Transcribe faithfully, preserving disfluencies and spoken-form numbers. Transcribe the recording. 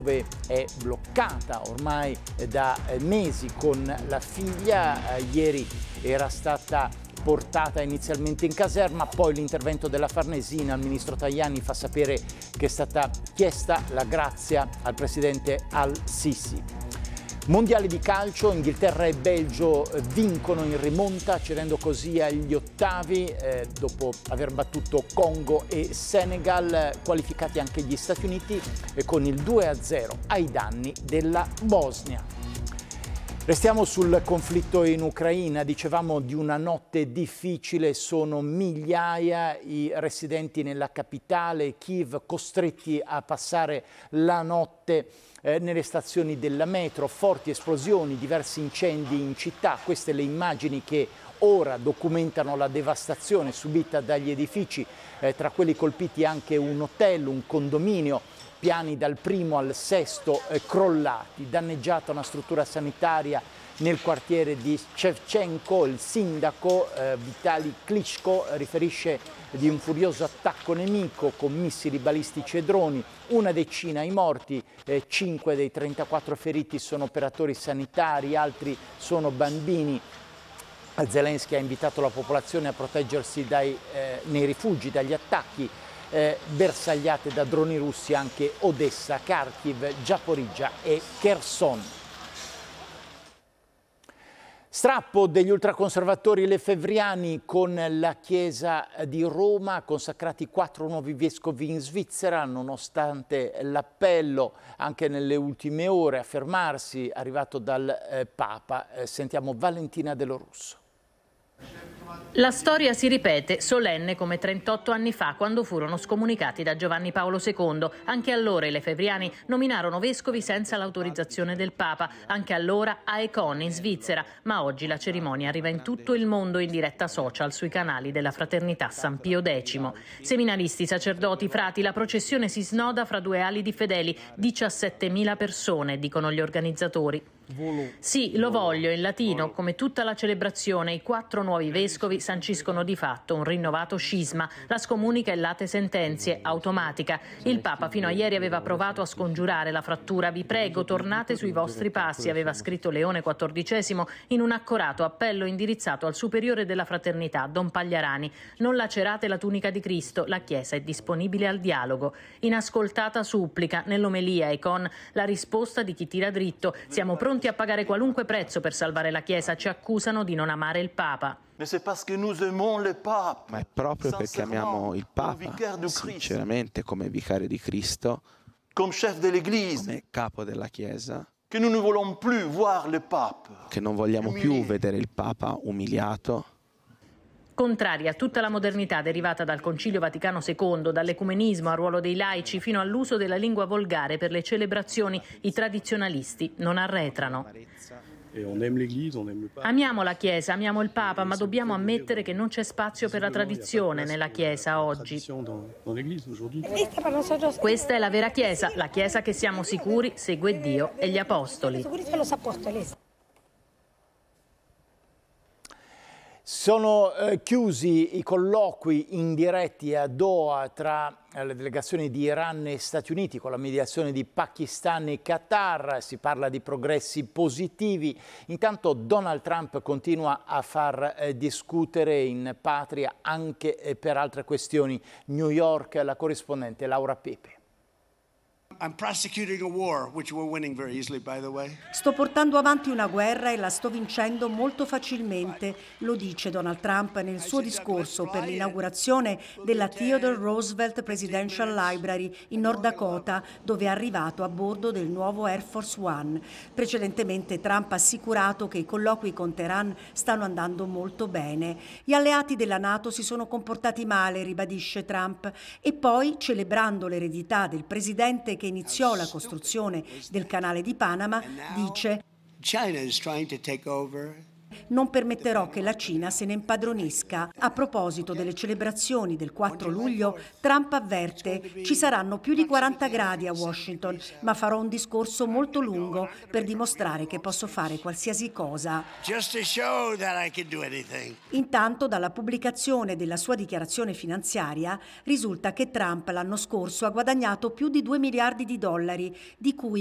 dove è bloccata ormai da mesi con la figlia. Ieri era stata portata inizialmente in caserma, poi l'intervento della Farnesina, il ministro Tajani fa sapere che è stata chiesta la grazia al presidente al-Sisi. Mondiale di calcio, Inghilterra e Belgio vincono in rimonta, cedendo così agli ottavi eh, dopo aver battuto Congo e Senegal, qualificati anche gli Stati Uniti eh, con il due a zero ai danni della Bosnia. Restiamo sul conflitto in Ucraina, dicevamo di una notte difficile, sono migliaia i residenti nella capitale, Kiev, costretti a passare la notte eh, nelle stazioni della metro, forti esplosioni, diversi incendi in città, queste le immagini che ora documentano la devastazione subita dagli edifici, eh, tra quelli colpiti anche un hotel, un condominio. Piani dal primo al sesto eh, crollati, danneggiata una struttura sanitaria nel quartiere di Shevchenko. Il sindaco eh, Vitali Klitschko riferisce di un furioso attacco nemico con missili balistici e droni, una decina i morti, eh, cinque dei trentaquattro feriti sono operatori sanitari, altri sono bambini. Zelensky ha invitato la popolazione a proteggersi dai, eh, nei rifugi dagli attacchi. Eh, bersagliate da droni russi anche Odessa, Kharkiv, Zaporizhzhia e Kherson. Strappo degli ultraconservatori lefebvriani con la Chiesa di Roma, consacrati quattro nuovi vescovi in Svizzera, nonostante l'appello anche nelle ultime ore a fermarsi arrivato dal eh, Papa. Eh, sentiamo Valentina De Lo Russo. La storia si ripete, solenne come trentotto anni fa, quando furono scomunicati da Giovanni Paolo secondo. Anche allora i lefebvriani nominarono vescovi senza l'autorizzazione del Papa, anche allora a Econ in Svizzera, ma oggi la cerimonia arriva in tutto il mondo in diretta social sui canali della Fraternità San Pio X. Seminaristi, sacerdoti, frati, la processione si snoda fra due ali di fedeli, diciassettemila persone, dicono gli organizzatori. Sì, lo voglio, in latino, come tutta la celebrazione, i quattro nuovi vescovi sanciscono di fatto un rinnovato scisma, la scomunica è late sentenzie, automatica. Il Papa fino a ieri aveva provato a scongiurare la frattura. Vi prego, tornate sui vostri passi, aveva scritto Leone quattordicesimo in un accorato appello indirizzato al superiore della fraternità, Don Pagliarani. Non lacerate la tunica di Cristo, la Chiesa è disponibile al dialogo. Inascoltata supplica, nell'omelia e con la risposta di chi tira dritto, siamo pronti a pagare qualunque prezzo per salvare la Chiesa, ci accusano di non amare il Papa. Ma è proprio perché amiamo il Papa, sinceramente, come vicario di Cristo, come capo della Chiesa, che non vogliamo più vedere il Papa umiliato. Contrari a tutta la modernità derivata dal Concilio Vaticano secondo, dall'ecumenismo al ruolo dei laici fino all'uso della lingua volgare per le celebrazioni, i tradizionalisti non arretrano. Amiamo la Chiesa, amiamo il Papa, ma dobbiamo ammettere che non c'è spazio per la tradizione nella Chiesa oggi. Questa è la vera Chiesa, la Chiesa che siamo sicuri segue Dio e gli Apostoli. Sono eh, chiusi i colloqui indiretti a Doha tra eh, le delegazioni di Iran e Stati Uniti con la mediazione di Pakistan e Qatar. Si parla di progressi positivi. Intanto Donald Trump continua a far eh, discutere in patria anche eh, per altre questioni. New York, la corrispondente Laura Pepe. I'm prosecuting a war, which we're winning very easily, by the way. Sto portando avanti una guerra e la sto vincendo molto facilmente, lo dice Donald Trump nel suo discorso per l'inaugurazione della Theodore Roosevelt Presidential Library in North Dakota, dove è arrivato a bordo del nuovo Air Force One. Precedentemente Trump ha assicurato che i colloqui con Teheran stanno andando molto bene. Gli alleati della NATO si sono comportati male, ribadisce Trump, e poi, celebrando l'eredità del presidente che iniziò la costruzione del canale di Panama, dice: non permetterò che la Cina se ne impadronisca. A proposito delle celebrazioni del quattro luglio, Trump avverte: ci saranno più di quaranta gradi a Washington, ma farò un discorso molto lungo per dimostrare che posso fare qualsiasi cosa. Intanto, dalla pubblicazione della sua dichiarazione finanziaria risulta che Trump l'anno scorso ha guadagnato più di due miliardi di dollari, di cui